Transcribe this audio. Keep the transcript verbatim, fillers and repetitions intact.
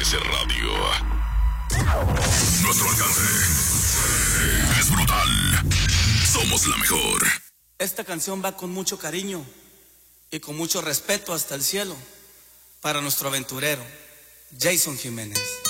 M B S Radio. Nuestro alcance es brutal. Somos la mejor. Esta canción va con mucho cariño y con mucho respeto hasta el cielo para nuestro aventurero, Jason Jiménez.